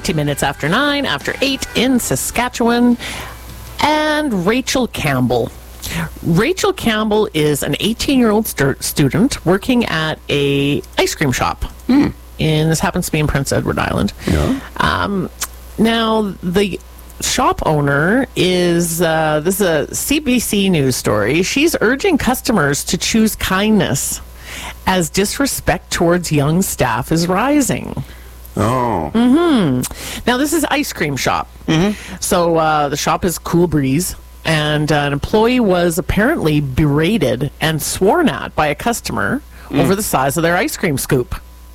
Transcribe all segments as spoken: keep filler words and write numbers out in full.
eighteen minutes after nine, after eight in Saskatchewan. And Rachel Campbell. Rachel Campbell is an eighteen-year-old stu- student working at a ice cream shop. Hmm. And this happens to be in Prince Edward Island. Yeah. Um, now, the shop owner is, uh, this is a C B C News story. She's urging customers to choose kindness as disrespect towards young staff is rising. Oh. Mm-hmm. Now, this is ice cream shop. Mm-hmm. So uh, the shop is Cool Breeze. And uh, an employee was apparently berated and sworn at by a customer mm. over the size of their ice cream scoop.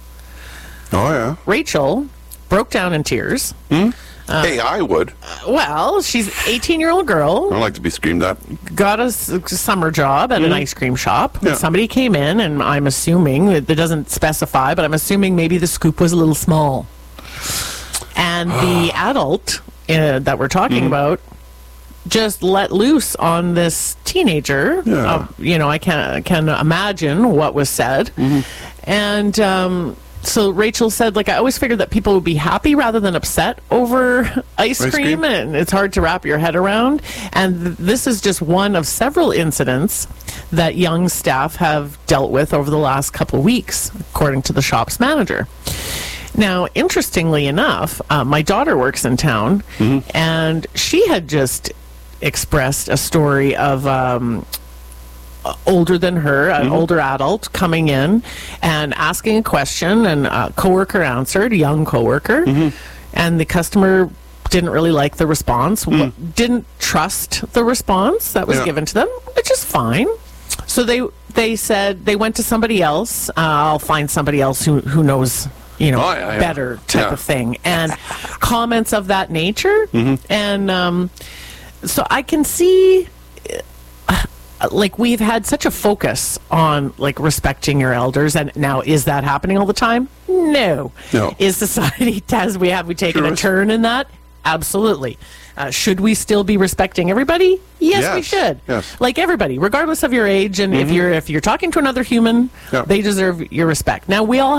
Oh, yeah. Rachel broke down in tears. Mm? Uh, hey, I would. Uh, well, she's an eighteen-year-old girl. I don't like to be screamed at. Got a s- summer job at mm. an ice cream shop. Yeah. Somebody came in, and I'm assuming, it doesn't specify, but I'm assuming maybe the scoop was a little small. And the adult uh, that we're talking mm. about just let loose on this teenager. Yeah. Uh, you know, I can can imagine what was said. Mm-hmm. And um, so Rachel said, like, I always figured that people would be happy rather than upset over ice, Ice cream, cream? and it's hard to wrap your head around. And th- this is just one of several incidents that young staff have dealt with over the last couple of weeks, according to the shop's manager. Now, interestingly enough, uh, my daughter works in town, mm-hmm. and she had just expressed a story of um, older than her, an mm-hmm. older adult coming in and asking a question, and a coworker answered, a young coworker, mm-hmm. and the customer didn't really like the response, mm. w- didn't trust the response that was yeah. given to them, which is fine. So they they said they went to somebody else. Uh, I'll find somebody else who who knows. You know, oh, yeah, yeah. better type yeah. of thing, and comments of that nature, mm-hmm. and um, so I can see, uh, like, we've had such a focus on, like, respecting your elders, and now is that happening all the time? No. No. Is society, has we have we taken sure a turn in that? Absolutely. Uh, should we still be respecting everybody? Yes, yes. we should. Yes. Like everybody, regardless of your age, and mm-hmm. if you're if you're talking to another human, yeah. they deserve your respect. Now we all